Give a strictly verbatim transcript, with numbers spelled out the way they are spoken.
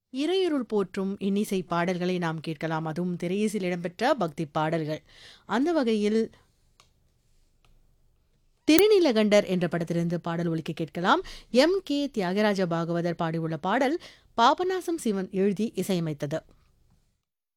இறையருள் போற்றும் இன்னிசை பாடல்களை நாம் கேட்கலாம். அதுவும் திரையிசையில் இடம்பெற்ற பக்தி பாடல்கள். அந்த வகையில் திருநீலகண்டர் என்ற படத்திலிருந்து பாடல் ஒலிக்க கேட்கலாம். எம் கே தியாகராஜ பாகவதர் பாடியுள்ள பாடல் பாபநாசம் சிவன் எழுதி இசையமைத்தது.